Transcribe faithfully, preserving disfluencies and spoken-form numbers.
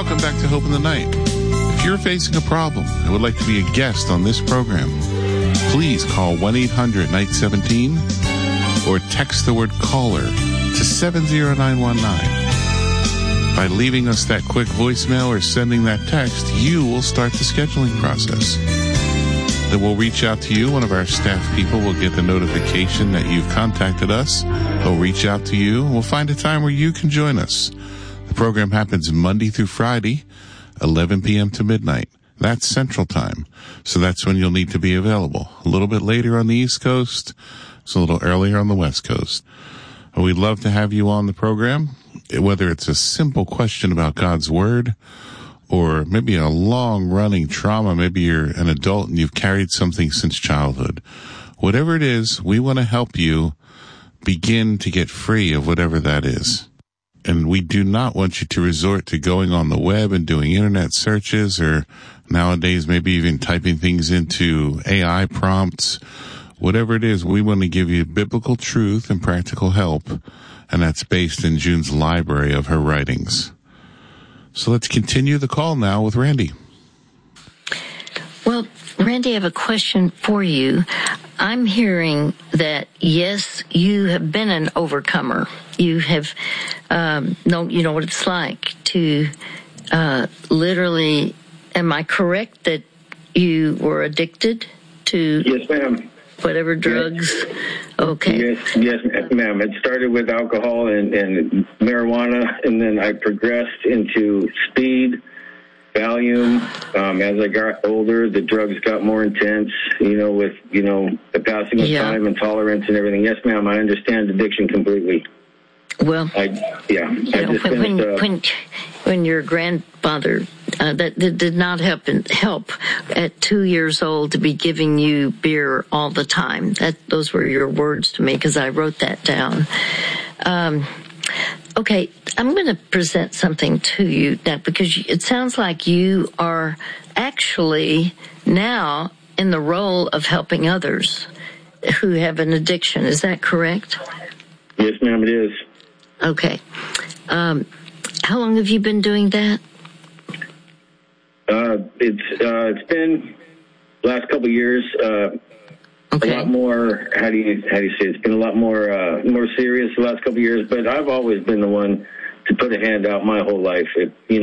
Welcome back to Hope in the Night. If you're facing a problem and would like to be a guest on this program, please call one eight hundred night seventeen or text the word caller to seven zero nine one nine. By leaving us that quick voicemail or sending that text, you will start the scheduling process. Then we'll reach out to you. One of our staff people will get the notification that you've contacted us. They'll reach out to you, and we'll find a time where you can join us. The program happens Monday through Friday, eleven p.m. to midnight. That's Central Time. So that's when you'll need to be available. A little bit later on the East Coast, it's a little earlier on the West Coast. And we'd love to have you on the program, whether it's a simple question about God's Word or maybe a long-running trauma. Maybe you're an adult and you've carried something since childhood. Whatever it is, we want to help you begin to get free of whatever that is. And we do not want you to resort to going on the web and doing internet searches, or nowadays maybe even typing things into A I prompts. Whatever it is, we want to give you biblical truth and practical help, and that's based in June's library of her writings. So let's continue the call now with Randy. Well, Randy, I have a question for you. I'm hearing that, yes, you have been an overcomer. You have, um, know, you know what it's like to uh, literally, am I correct that you were addicted to yes, ma'am. whatever drugs? Yes. Okay. Yes, yes, ma'am. It started with alcohol and, and marijuana, and then I progressed into speed, Valium. Um, as I got older, the drugs got more intense, you know, with, you know, the passing of yeah. time and tolerance and everything. Yes, ma'am, I understand addiction completely. Well, I, yeah. You I know, just when, finished, when, uh, when, when your grandfather, uh, that, that did not help, help at two years old to be giving you beer all the time. That, those were your words to me because I wrote that down. Um, Okay, I'm going to present something to you now because it sounds like you are actually now in the role of helping others who have an addiction. Is that correct? Yes, ma'am, it is. Okay. Um, how long have you been doing that? Uh, it's uh, it's been the last couple of years. Uh, Okay. A lot more. How do you how do you say? It's been a lot more uh, more serious the last couple of years. But I've always been the one to put a hand out my whole life. It, you know.